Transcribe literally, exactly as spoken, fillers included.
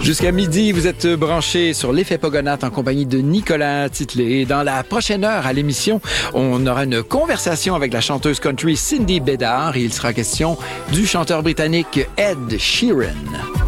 Jusqu'à midi, vous êtes branchés sur l'effet Pogonath en compagnie de Nicolas Titley. Dans la prochaine heure à l'émission, on aura une conversation avec la chanteuse country Cindy Bédard et il sera question du chanteur britannique Ed Sheeran.